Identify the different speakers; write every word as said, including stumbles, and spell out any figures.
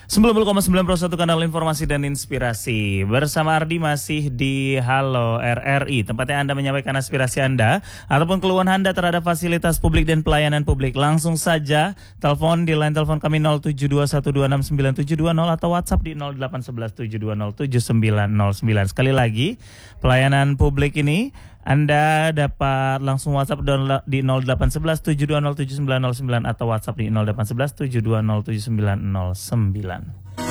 Speaker 1: sembilan puluh koma sembilan puluh satu kanal informasi dan inspirasi. Bersama Ardi masih di Halo R R I, tempatnya Anda menyampaikan aspirasi Anda ataupun keluhan Anda terhadap fasilitas publik dan pelayanan publik. Langsung saja telepon di line telepon kami nol tujuh dua satu dua enam sembilan tujuh dua nol atau WhatsApp di nol delapan satu satu tujuh dua nol tujuh sembilan nol sembilan. Sekali lagi, pelayanan publik ini Anda dapat langsung WhatsApp di nol delapan satu satu tujuh dua nol tujuh sembilan nol sembilan atau WhatsApp di nol delapan satu satu tujuh dua nol tujuh sembilan nol sembilan.